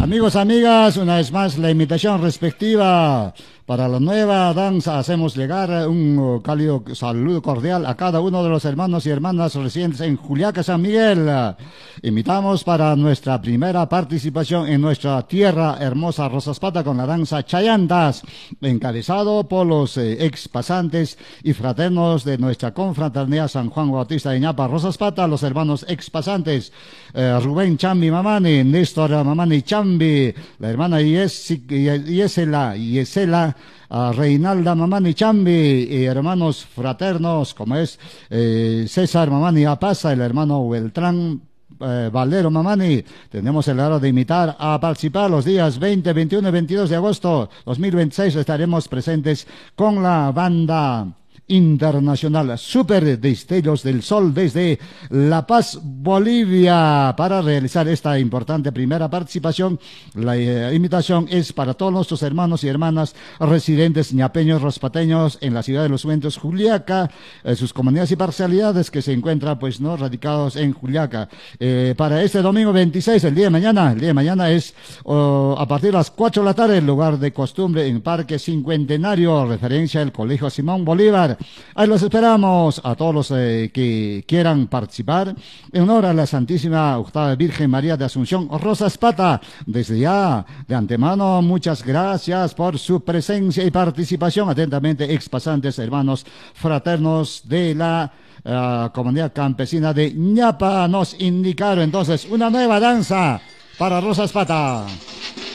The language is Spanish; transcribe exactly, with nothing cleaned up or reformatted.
Amigos, amigas, una vez más la invitación respectiva para la nueva danza. Hacemos llegar un cálido saludo cordial a cada uno de los hermanos y hermanas residentes en Juliaca, San Miguel. Invitamos para nuestra primera participación en nuestra tierra hermosa Rosaspata con la danza Chayantas, encabezado por los eh, ex pasantes y fraternos de nuestra confraternidad San Juan Bautista de Ñapa, Rosaspata, los hermanos ex pasantes eh, Rubén Chambi Mamani, Néstor Mamani Chambi, la hermana Yesela, Yesela a Reinalda Mamani Chambi y hermanos fraternos como es eh, César Mamani Apaza, el hermano Beltrán eh, Valero Mamani. Tenemos el honor de invitar a participar los días veinte, veintiuno y veintidós de agosto dos mil veintiséis. Estaremos presentes con la banda internacional Super Destellos del Sol desde La Paz, Bolivia, para realizar esta importante primera participación. La eh, invitación es para todos nuestros hermanos y hermanas residentes ñapeños, rospateños en la ciudad de Los Vientos, Juliaca, eh, sus comunidades y parcialidades que se encuentran pues no radicados en Juliaca. Eh, para este domingo veintiséis, el día de mañana, el día de mañana es oh, a partir de las cuatro de la tarde, en lugar de costumbre en Parque Cincuentenario, referencia al Colegio Simón Bolívar. Ahí los esperamos a todos los eh, que quieran participar en honor a la Santísima Octava Virgen María de Asunción Rosaspata. Desde ya, de antemano, muchas gracias por su presencia y participación. Atentamente, ex pasantes, hermanos fraternos de la uh, comunidad campesina de Ñapa. Nos indicaron entonces una nueva danza para Rosaspata.